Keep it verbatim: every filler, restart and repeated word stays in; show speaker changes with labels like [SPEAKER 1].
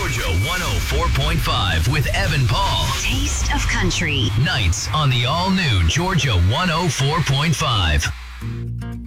[SPEAKER 1] Georgia one oh four point five with Evan Paul.
[SPEAKER 2] Taste of Country.
[SPEAKER 1] Nights on the all-new Georgia one oh four point five.